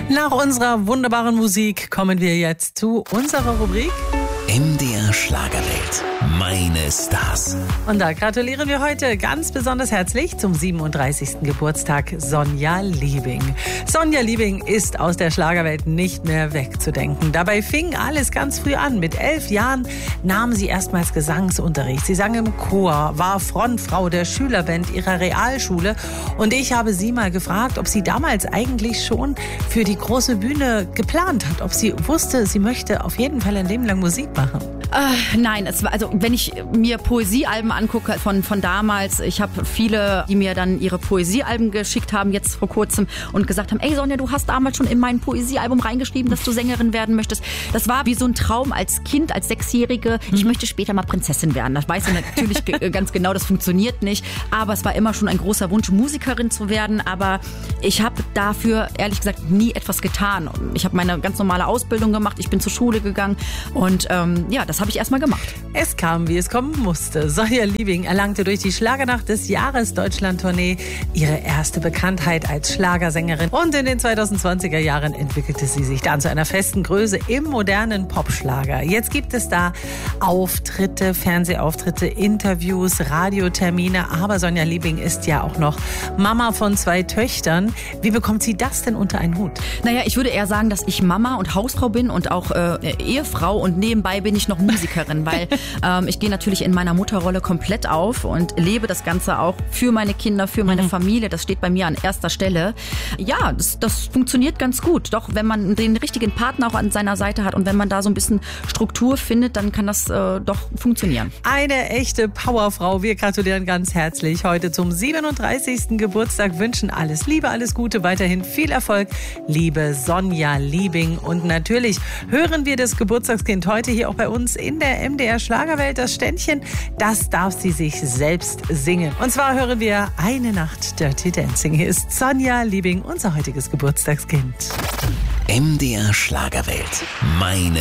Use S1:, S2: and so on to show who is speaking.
S1: Nach unserer wunderbaren Musik kommen wir jetzt zu unserer Rubrik
S2: MDR Schlagerwelt. Meine Stars.
S1: Und da gratulieren wir heute ganz besonders herzlich zum 37. Geburtstag Sonja Liebing. Sonja Liebing ist aus der Schlagerwelt nicht mehr wegzudenken. Dabei fing alles ganz früh an. Mit 11 Jahren nahm sie erstmals Gesangsunterricht. Sie sang im Chor, war Frontfrau der Schülerband ihrer Realschule. Und ich habe sie mal gefragt, ob sie damals eigentlich schon für die große Bühne geplant hat. Ob sie wusste, sie möchte auf jeden Fall ein Leben lang Musik machen.
S3: Nein, also wenn ich mir Poesiealben angucke von damals, ich habe viele, die mir dann ihre Poesiealben geschickt haben, jetzt vor kurzem, und gesagt haben, ey Sonja, du hast damals schon in mein Poesiealbum reingeschrieben, dass du Sängerin werden möchtest. Das war wie so ein Traum als Kind, als Sechsjährige. Ich möchte später mal Prinzessin werden. Das weiß ich natürlich ganz genau, das funktioniert nicht. Aber es war immer schon ein großer Wunsch, Musikerin zu werden. Aber ich habe dafür, ehrlich gesagt, nie etwas getan. Ich habe meine ganz normale Ausbildung gemacht, ich bin zur Schule gegangen und das habe ich erstmal gemacht.
S1: Es kam, wie es kommen musste. Sonja Liebing erlangte durch die Schlagernacht des Jahres Deutschland-Tournee ihre erste Bekanntheit als Schlagersängerin. Und in den 2020er Jahren entwickelte sie sich dann zu einer festen Größe im modernen Popschlager. Jetzt gibt es da Auftritte, Fernsehauftritte, Interviews, Radiotermine. Aber Sonja Liebing ist ja auch noch Mama von 2 Töchtern. Wie bekommt sie das denn unter einen Hut?
S3: Naja, ich würde eher sagen, dass ich Mama und Hausfrau bin und auch Ehefrau, und nebenbei bin ich noch Musikerin, weil ich gehe natürlich in meiner Mutterrolle komplett auf und lebe das Ganze auch für meine Kinder, für meine Familie. Das steht bei mir an erster Stelle. Ja, das funktioniert ganz gut. Doch wenn man den richtigen Partner auch an seiner Seite hat und wenn man da so ein bisschen Struktur findet, dann kann das doch funktionieren.
S1: Eine echte Powerfrau. Wir gratulieren ganz herzlich heute zum 37. Geburtstag, wünschen alles Liebe, alles Gute, weiterhin viel Erfolg, liebe Sonja Liebing. Und natürlich hören wir das Geburtstagskind heute hier auch bei uns in der MDR Schlagerwelt. Das Ständchen, das darf sie sich selbst singen. Und zwar hören wir Eine Nacht Dirty Dancing. Hier ist Sonja Liebing, unser heutiges Geburtstagskind.
S2: MDR Schlagerwelt. Meine